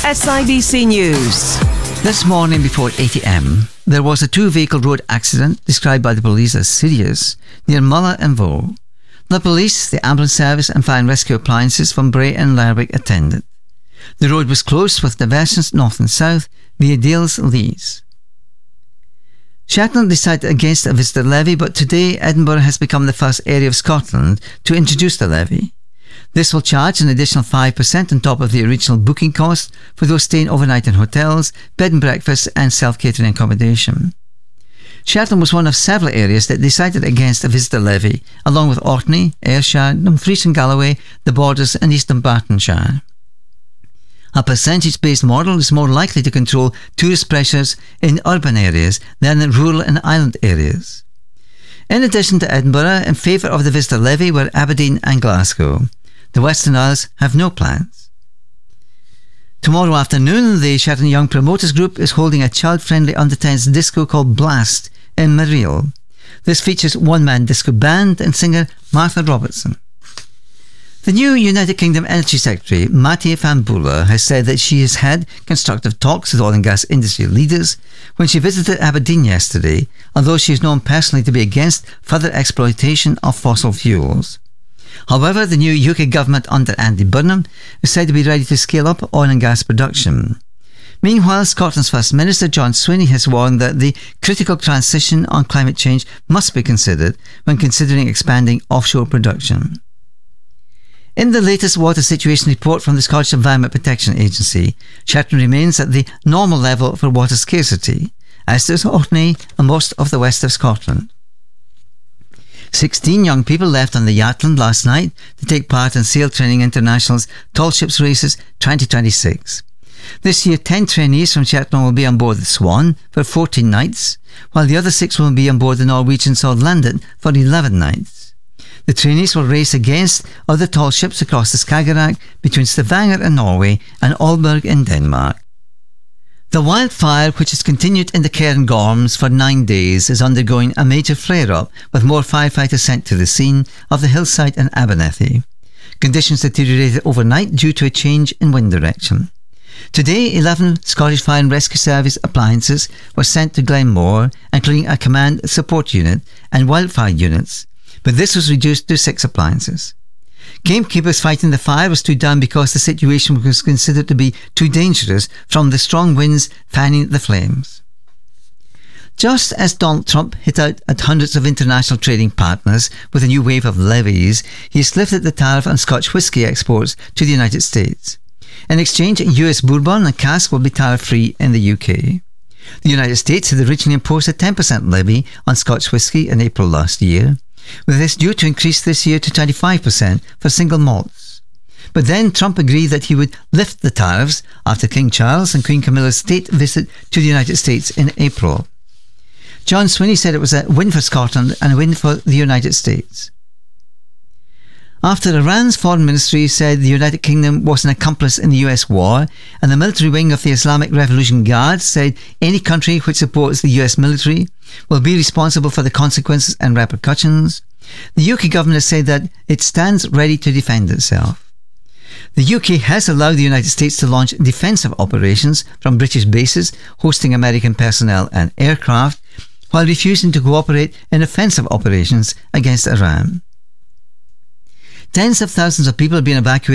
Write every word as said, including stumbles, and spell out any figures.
S I B C News. This morning before eight a m, there was a two-vehicle road accident described by the police as serious near Mulla and Vaux. The police, the ambulance service and fire and rescue appliances from Bray and Lerwick attended. The road was closed with diversions north and south via Dales Lees. Shetland decided against a visitor levy, but today Edinburgh has become the first area of Scotland to introduce the levy. This will charge an additional five percent on top of the original booking cost for those staying overnight in hotels, bed and breakfast and self-catering accommodation. Shetland was one of several areas that decided against a visitor levy, along with Orkney, Ayrshire, Dumfries and Galloway, the Borders and East Dunbartonshire. A percentage-based model is more likely to control tourist pressures in urban areas than in rural and island areas. In addition to Edinburgh, in favour of the visitor levy were Aberdeen and Glasgow. The Western Isles have no plans. Tomorrow afternoon, the Shetland Young Promoters Group is holding a child-friendly under tens disco called Blast in Mareel. This features one-man disco band and singer Martha Robertson. The new United Kingdom Energy Secretary, Mattie van Beulah, has said that she has had constructive talks with oil and gas industry leaders when she visited Aberdeen yesterday, although she is known personally to be against further exploitation of fossil fuels. However, the new U K government under Andy Burnham is said to be ready to scale up oil and gas production. Meanwhile, Scotland's First Minister John Swinney has warned that the critical transition on climate change must be considered when considering expanding offshore production. In the latest water situation report from the Scottish Environment Protection Agency, Shetland remains at the normal level for water scarcity, as does Orkney and most of the west of Scotland. Sixteen young people left on the Yatland last night to take part in Sail Training International's Tall Ships Races twenty twenty-six. This year, ten trainees from Shetland will be on board the Swan for fourteen nights, while the other six will be on board the Norwegian Sordlandet for eleven nights. The trainees will race against other tall ships across the Skagerrak between Stavanger in Norway and Aalborg in Denmark. The wildfire, which has continued in the Cairngorms for nine days, is undergoing a major flare-up, with more firefighters sent to the scene of the hillside in Abernethy. Conditions deteriorated overnight due to a change in wind direction. Today, eleven Scottish Fire and Rescue Service appliances were sent to Glenmore, including a command support unit and wildfire units, but this was reduced to six appliances. Gamekeepers fighting the fire were stood down because the situation was considered to be too dangerous from the strong winds fanning the flames. Just as Donald Trump hit out at hundreds of international trading partners with a new wave of levies, he has lifted the tariff on Scotch whisky exports to the United States. In exchange, U S bourbon and cask will be tariff-free in the U K. The United States had originally imposed a ten percent levy on Scotch whisky in April last year, with this due to increase this year to twenty-five percent for single malts. But then Trump agreed that he would lift the tariffs after King Charles and Queen Camilla's state visit to the United States in April. John Swinney said it was a win for Scotland and a win for the United States. After Iran's foreign ministry said the United Kingdom was an accomplice in the U S war, and the military wing of the Islamic Revolution Guard said any country which supports the U S military will be responsible for the consequences and repercussions, the U K government has said that it stands ready to defend itself. The U K has allowed the United States to launch defensive operations from British bases hosting American personnel and aircraft, while refusing to cooperate in offensive operations against Iran. Tens of thousands of people have been evacuated